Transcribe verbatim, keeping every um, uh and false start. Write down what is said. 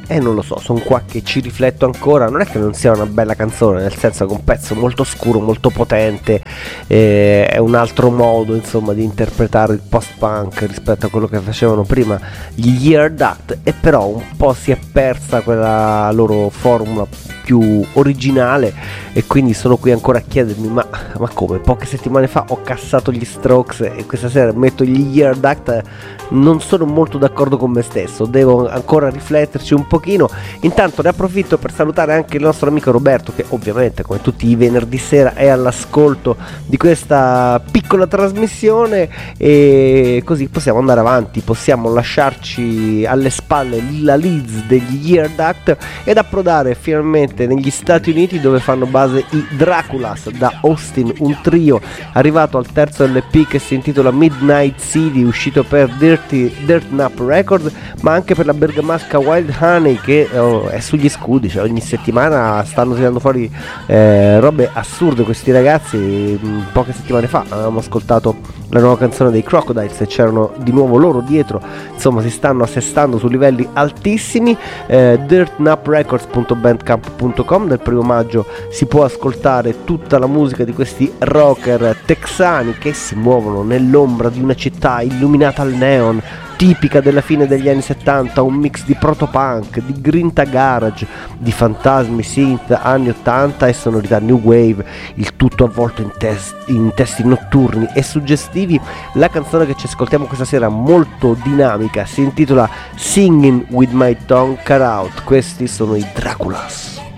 e non lo so, sono qua che ci rifletto ancora. Non è che non sia una bella canzone, nel senso che è un pezzo molto scuro, molto potente, eh, è un altro modo insomma di interpretare il post-punk rispetto a quello che facevano prima gli Year Duct, e però un po' si è persa quella loro formula più originale, e quindi sono qui ancora a chiedermi ma, ma come, poche settimane fa ho cassato gli Strokes e questa sera metto gli Year Duct. Non sono molto d'accordo con me stesso, devo ancora rifletterci un pochino. Intanto ne approfitto per salutare anche il nostro amico Roberto, che ovviamente come tutti i venerdì sera è all'ascolto di questa piccola trasmissione, e così possiamo andare avanti, possiamo lasciarci alle spalle la Leeds degli Year Duct ed approdare finalmente negli Stati Uniti, dove fanno base i Draculas da Austin, un trio arrivato al terzo L P che si intitola Midnight City, uscito per Dirty, Dirt Nap Records, ma anche per la bergamasca Wild Honey, che oh, è sugli scudi, cioè ogni settimana stanno tirando fuori eh, robe assurde questi ragazzi. Poche settimane fa avevamo ascoltato la nuova canzone dei Crocodiles e c'erano di nuovo loro dietro, insomma si stanno assestando su livelli altissimi. eh, dirt nap records punto bandcamp punto com. Del primo maggio si può ascoltare tutta la musica di questi rocker texani che si muovono nell'ombra di una città illuminata al neon, tipica della fine degli anni settanta, un mix di protopunk, di grinta garage, di fantasmi synth anni ottanta e sonorità new wave, il tutto avvolto in, test, in testi notturni e suggestivi. La canzone che ci ascoltiamo questa sera, molto dinamica, si intitola Singing with My Tongue Cut Out. Questi sono i Draculas.